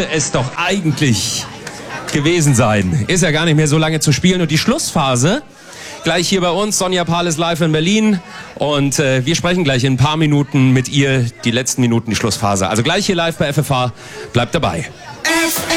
müsste es doch eigentlich gewesen sein. Ist ja gar nicht mehr so lange zu spielen. Und die Schlussphase gleich hier bei uns. Sonja Pahl ist live in Berlin. Und wir sprechen gleich in ein paar Minuten mit ihr. Die letzten Minuten, die Schlussphase. Also gleich hier live bei FFH. Bleibt dabei.